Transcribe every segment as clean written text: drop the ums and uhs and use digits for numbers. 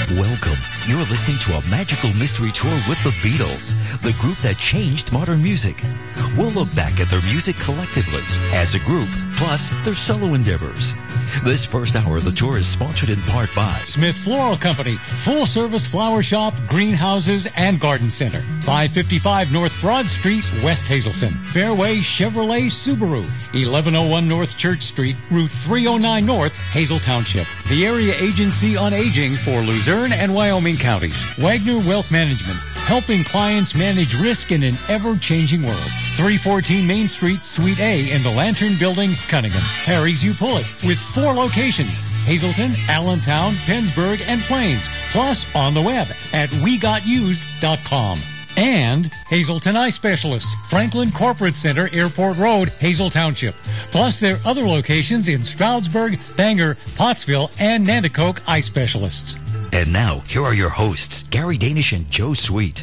Welcome. You're listening to a magical mystery tour with the Beatles, the group that changed modern music. We'll look back at their music collectively, as a group, plus their solo endeavors. This first hour of the tour is sponsored in part by Smith Floral Company, full-service flower shop, greenhouses, and garden center. 555 North Broad Street, West Hazleton. Fairway Chevrolet Subaru, 1101 North Church Street, Route 309 North, Hazel Township. The area agency on aging for Luzerne and Wyoming counties. Wagner Wealth Management, helping clients manage risk in an ever-changing world. 314 Main Street, Suite A in the Lantern Building, Cunningham. Harry's You Pull It, with 4 locations: Hazleton, Allentown, Pennsburg, and Plains. Plus on the web at wegotused.com. And Hazleton Eye Specialists, Franklin Corporate Center, Airport Road, Hazel Township. Plus their other locations in Stroudsburg, Bangor, Pottsville, and Nanticoke Eye Specialists. And now, here are your hosts, Gary Danish and Joe Sweet.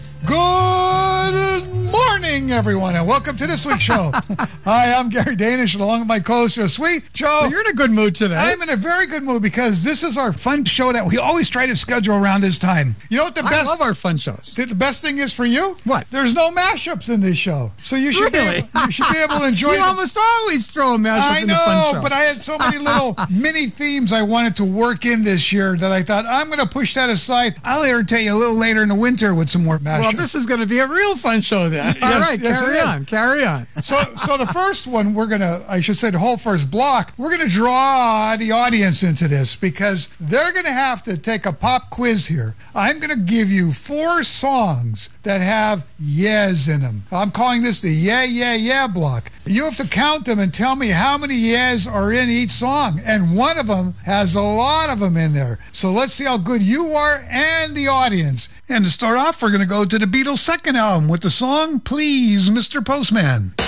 Good morning, everyone, and welcome to this week's show. Hi, I'm Gary Danish, along with my co-host, Joe Sweet. Joe, well, you're in a good mood today. I'm in a very good mood because this is our fun show that we always try to schedule around this time. You know what the best? I love our fun shows. The best thing is for you? What? There's no mashups in this show, so you should you should be able to enjoy. You almost always throw a mashup in the fun show. But I had so many little mini themes I wanted to work in this year that I thought I'm going to push that aside. I'll irritate you a little later in the winter with some more mashups. Well, this is going to be a real fun show then. Yes, all right, yes, carry on. So the first one the whole first block, we're going to draw the audience into this because they're going to have to take a pop quiz here. I'm going to give you 4 songs that have yes in them. I'm calling this the yeah block. You have to count them and tell me how many yes are in each song. And one of them has a lot of them in there. So let's see how good you are and the audience. And to start off, we're going to go to the Beatles' second album with the song, Please, Mr. Postman.